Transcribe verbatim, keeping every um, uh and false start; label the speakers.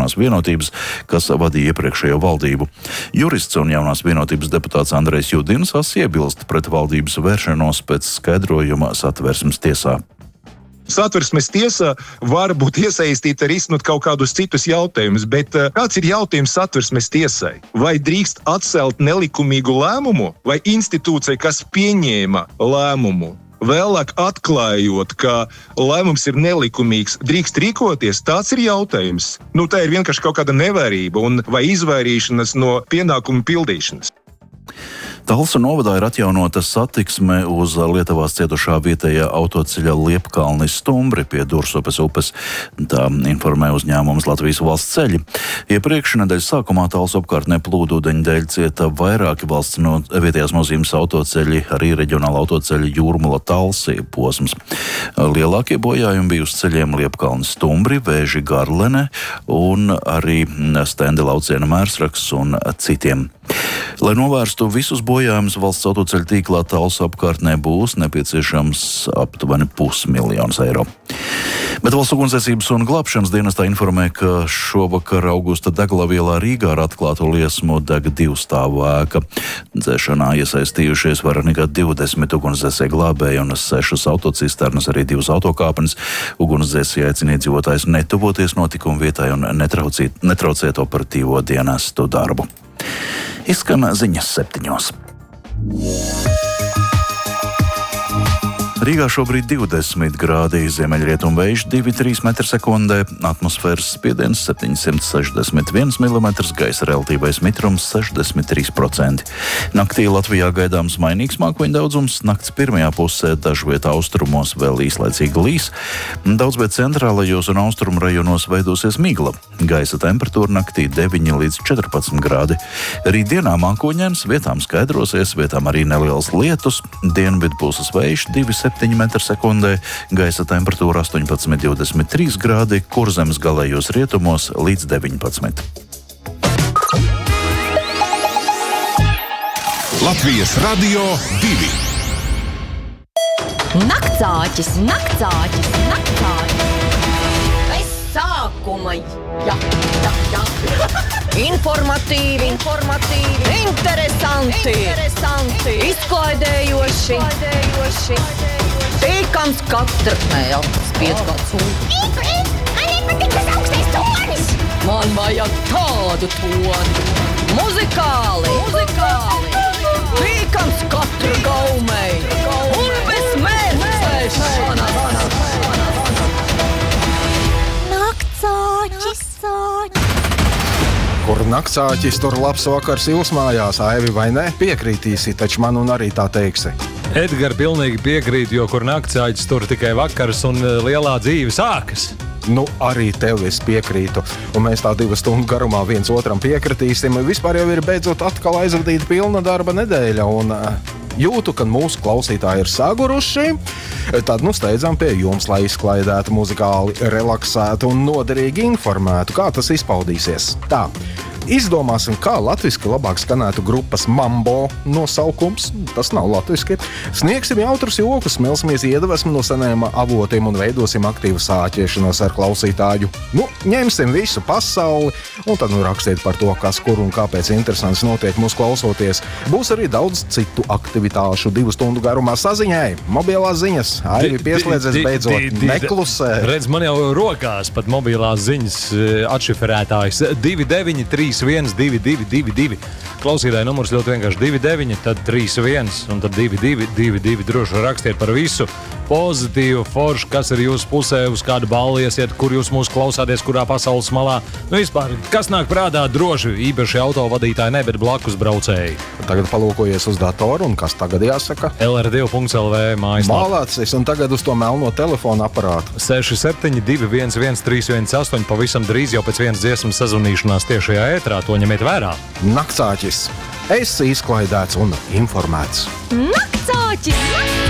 Speaker 1: jaunās vienotības, kas vadīja iepriekšējo valdību. Jurists un jaunās vienotības deputāts Andrejs Judins iebilst pret valdības vēršanos pēc skaidrojuma Satversmes tiesā.
Speaker 2: Satversmes tiesā var būt iesaistīta arī risinot kaut kādus citus jautājumus, bet kāds ir jautājums Satversmes tiesai? Vai drīkst atcelt nelikumīgu lēmumu, vai institūcija, kas pieņēma lēmumu, vēlāk atklājot, ka lēmums ir nelikumīgs, drīkst rīkoties? Tāds ir jautājums. Nu, tā ir vienkārši kaut kāda nevērība un vai izvairīšanas no pienākumu pildīšanas.
Speaker 1: Talsu novadā ir atjaunota satiksme uz Lietuvās cietušā vietējā autoceļa Liepkalnis Stumbri pie Dursupes upes. Tā informē uzņēmums Latvijas valsts ceļi. Iepriekš nedēļas sākumā Talsu apkārtnē plūdūdeņu dēļ cieta vairāki valsts no vietējās nozīmes autoceļi, arī reģionāla autoceļa Jūrmala Talsi posms. Lielākie bojājumi bija uz ceļiem Liepkalnis Stumbri, Vēži Garlene un arī Stende Lauciena Mērsraks un citiem. Lai novērstu visus bojājumus valsts autoceļu tīklā Talsu apkārtnē būs nepieciešams aptuveni pusmiljons eiro. Bet Valsts ugunsdzēsības un glābšanas dienestā informē, ka šovakar Augusta Deglavielā Rīgā ar atklātu liesmu deg divstāvu ēka. Dzēšanā iesaistījušies vairāk nekā divdesmit ugunsdzēsēji glābēji un sešas autocisternas, arī divas autokāpenes. Ugunsdzēsēji aicina iedzīvotājus netuvoties notikumu vietai un netraucēt, netraucēt operatīvo dienestu darbu. Izskan ziņas septiņos. Rīgā šobrīd divdesmit grādi, ziemeļrietumu vējš divi līdz trīs metri sekundē, atmosfēras spiediens septiņsimt sešdesmit viens milimetrs, gaisa relatīvais mitrums sešdesmit trīs procenti. Naktī Latvijā gaidāms mainīgs mākoņu daudzums, nakts pirmajā pusē dažviet austrumos vēl īslaicīgi līs, daudzviet centrālajos un austrumu rajonos veidosies migla. Gaisa temperatūra naktī deviņi līdz četrpadsmit grādi. Rītdienā mākoņains, vietām skaidrosies, vietām arī nelielas lietus, dienvidu puses vējš divi līdz septiņi metri sekundē, gaisa temperatūra astoņpadsmit līdz divdesmit trīs grādi, Kurzemes galējos rietumos līdz deviņpadsmit.
Speaker 3: Latvijas Radio divi.
Speaker 4: Naktsāķis, naktsāķis, naktsāķis. Bez sākuma. Jā, jā, jā. Informatīvi, informatīvi, interesanti, interesanti, izklaidējoši, izklaidējoši. Tīkams katra mēl, spied kāds un... Ip, ip, man nepatīk tas augstais tonis. Man vajag tādu toni. Muzikāli, muzikāli. Tīkams katra gaumei. Un bez mērķēšanas. Naktsāķis, naktsāķis.
Speaker 5: Kur naktsāķis, tur labs vakars jūs mājās, Aivi, vai ne? Piekritīsi, taču man un arī tā teiksi.
Speaker 6: Edgar pilnīgi piekrīt, jo kur naktsāķis, tur tikai vakars un lielā dzīve sākas.
Speaker 5: Nu, arī tev es piekrītu, un mēs tā divu stundu garumā viens otram piekritīsim. Vispār jau ir beidzot atkal aizvadīta pilna darba nedēļa, un jūtu, ka mūsu klausītāji ir saguruši. Tad nu steidzam pie jums, lai izklaidētu muzikāli, relaksētu un noderīgi informētu, kā tas izpaudīsies. Tā. Izdomāsim, kā latviski labāk skanētu grupas Mambo nosaukums. Tas nav latviski. Sniegsim jautrus jokus, smelsimies iedvesmu no senajiem avotiem un veidosim aktīvu sāķiešanos ar klausītāju. Nu, ņemsim visu pasauli un tad nu rakstiet par to, kas, kur un kāpēc interesants notiek mūs klausoties. Būs arī daudz citu aktivitāšu divu stundu garumā saziņai. Mobilās ziņas. Aivi pieslēdzies beidzot neklusē.
Speaker 6: Redz, man jau rokās pat mobilās ziņas atšifrētājs divi deviņi trīs viens divi divi divi divi. Klausītāji numurs ļoti vienkārši divi deviņi, tad trīs viens un tad divi divi divi divi. Droši rakstiet par visu pozitīvu, foršu, kas ir jūsu pusē, uz kādu balli iesiet, kur jūs mūs klausāties, kurā pasaules malā. Nu vispār, kas nāk prātā, droši īpaši autovadītāji, ne, bet blakus braucēji.
Speaker 5: Tagad palūkojies uz datoru un kas tagad jāsaka?
Speaker 6: L R divi punkts L V mājaslapā.
Speaker 5: Mālācis, un tagad uz to melno telefona aparātu.
Speaker 6: seši septiņi divi viens viens trīs viens astoņi, pavisam drīz jau pēc vienas dziesmas sazvanīšanās tiešajā ētrā, to ņemiet vērā.
Speaker 5: Naktsāķis. Esi izklaidēts un informēts.
Speaker 4: Naktsāķis!